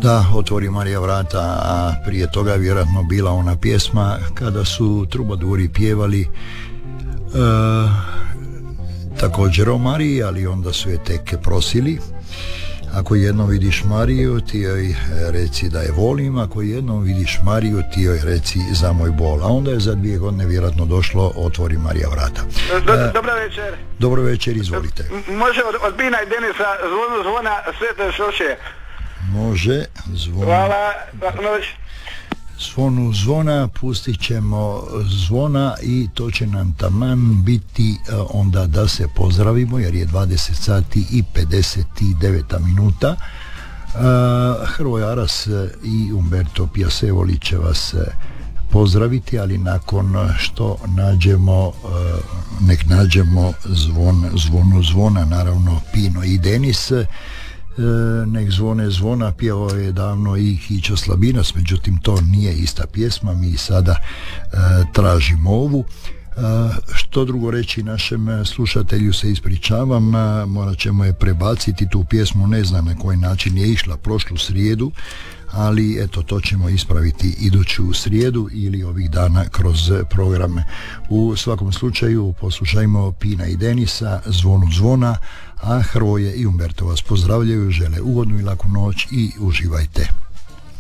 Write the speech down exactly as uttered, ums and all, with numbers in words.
Da, Otvori Marija vrata, a prije toga je vjerojatno bila ona pjesma kada su trubaduri pjevali uh, također o Mariji, ali onda su je tek prosili. Ako jednom vidiš Mariju, ti joj reci da je volim, ako jednom vidiš Mariju, ti joj reci za moj bol. A onda je za dvije godine vjerojatno došlo Otvori Marija vrata. Do, uh, dobro večer. Dobro večer, izvolite. Može od, od Bina i Denisa zvonu zvona Svete Šoše. Može, zvon. Hvala, noć. Zvonu zvona, pustit ćemo zvona i to će nam taman biti onda da se pozdravimo, jer je dvadeset sati i pedeset devet minuta. Hrvoje Aras i Umberto Piasevoli će vas pozdraviti, ali nakon što nađemo nek nađemo zvon, zvonu zvona, naravno Pino i Denis. E, nek zvone zvona pjevao je davno i Hićo Slabinas, međutim to nije ista pjesma, mi sada e, tražimo ovu. E, što drugo reći našem slušatelju, se ispričavam, e, morat ćemo je prebaciti tu pjesmu, ne znam na koji način je išla prošlu srijedu, ali eto, to ćemo ispraviti iduću srijedu ili ovih dana kroz programe. U svakom slučaju poslušajmo Pina i Denisa, Zvonu zvona, a Hrvoje i Umberto vas pozdravljaju, žele ugodnu i laku noć i uživajte.